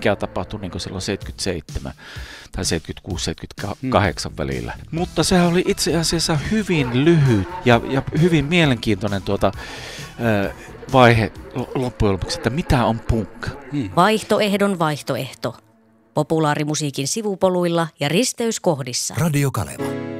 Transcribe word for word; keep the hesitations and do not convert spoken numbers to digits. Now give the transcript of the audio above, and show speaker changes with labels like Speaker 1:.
Speaker 1: mikä tapahtui niin silloin seitsemänkymmentäseitsemän tai seitsemänkymmentäkuusi seitsemänkymmentäkahdeksan hmm. välillä. Mutta sehän oli itse asiassa hyvin lyhyt ja, ja hyvin mielenkiintoinen tuota, äh, vaihe loppujen lopuksi, että mitä on punk.
Speaker 2: Hmm. Vaihtoehdon vaihtoehto. Populaarimusiikin sivupoluilla ja risteyskohdissa.
Speaker 3: Radio Kaleva.